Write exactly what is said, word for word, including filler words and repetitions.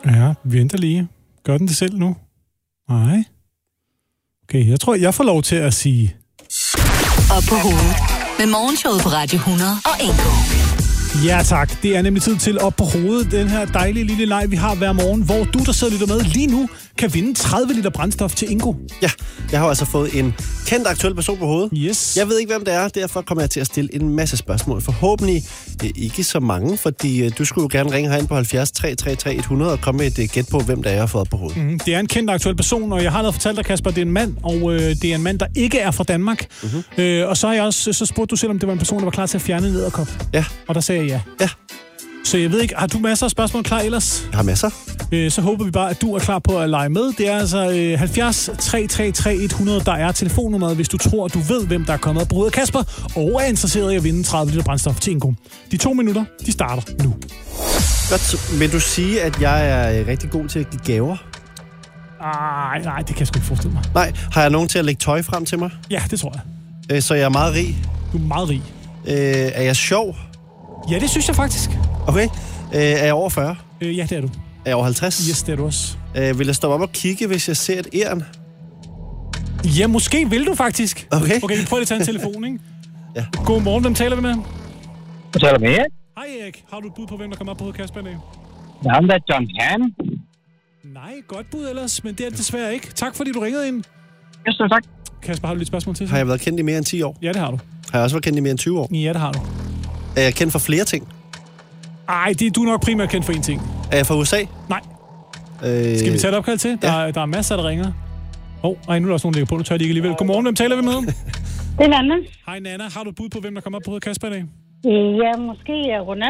Ja, vi venter lige. Gør den det selv nu? Nej. Okay, jeg tror, jeg får lov til at sige... Op på hovedet. Med morgenshowet på Radio hundrede og Ingo. Ja tak, det er nemlig tid til Op på hovedet, den her dejlige lille leg, vi har hver morgen, hvor du, der sidder og lytter med lige nu, kan vinde tredive liter brændstof til Ingo. Ja, jeg har altså fået en kendt aktuel person på hovedet. Yes. Jeg ved ikke, hvem det er, derfor kommer jeg til at stille en masse spørgsmål. Forhåbentlig ikke så mange, fordi du skulle jo gerne ringe herind på halvfjerds tre tre tre hundrede og komme med et gæt på, hvem der er, jeg har fået op på hovedet. Mm, det er en kendt aktuel person, og jeg har allerede fortalt dig, Kasper, det er en mand, og øh, det er en mand, der ikke er fra Danmark. Mm-hmm. Øh, og så har jeg også så spurgte du selv, om det var en person, der var klar til at fjerne en edderkop. Ja. Og der sagde jeg ja. Ja. Så jeg ved ikke, har du masser af spørgsmål klar ellers? Jeg har masser. Øh, så håber vi bare, at du er klar på at lege med. Det er altså øh, halvfjerds tre tre tre hundrede, der er telefonnummeret, hvis du tror, du ved, hvem der er kommet op på hovedet. Kasper, og er interesseret i at vinde tredive liter brændstof til Ingo. De to minutter, de starter nu. Godt, vil du sige, at jeg er rigtig god til at give gaver? Ej, nej, det kan jeg sgu ikke forestille mig. Nej, har jeg nogen til at lægge tøj frem til mig? Ja, det tror jeg. Øh, så jeg er meget rig? Du er meget rig. Øh, er jeg sjov? Ja, det synes jeg faktisk. Okay. Øh, er jeg over fyrre? Øh, ja, det er du. Er jeg over halvtreds? Yes, det er du også. Øh, vil jeg stoppe op og kigge, hvis jeg ser et æren? Ja, måske vil du faktisk. Okay. Okay, vi prøver lige at tage en telefon, ikke? Ja. Godmorgen, hvem taler vi med? Jeg taler med Erik. Hej Erik, har du et bud på, hvem der kommer op på hovedet, Kasper, i dag? Jamen, der er John Hanne. Nej, godt bud ellers, men det er det desværre ikke. Tak fordi du ringede ind. Ja, så tak. Kasper, har du lidt spørgsmål til? Har jeg været kendt i mere end ti år? Ja, det har du. Har jeg også været kendt i mere end tyve år? Ja, det har du. Er jeg kendt for flere ting? Ej, det er du nok primært kendt for en ting. Er jeg fra U S A? Nej. Øh... Skal vi tage et opkald til? Der, Ja. der er masser, der ringer. Åh, oh, ej, nu er der også nogen, der ligger på. Nu tør de ikke alligevel. Godmorgen, hvem taler vi med? Det er Nana. Hej Nana, har du et bud på, hvem der kommer op på hovedet, Kasper, i dag? Ja, måske er Rona.